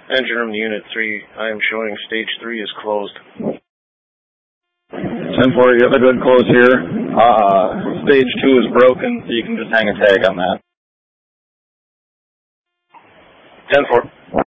Engine room to Unit 3. I am showing Stage 3 is closed. 10-4, you have a good close here. Stage 2 is broken, so you can just hang a tag on that. 10-4.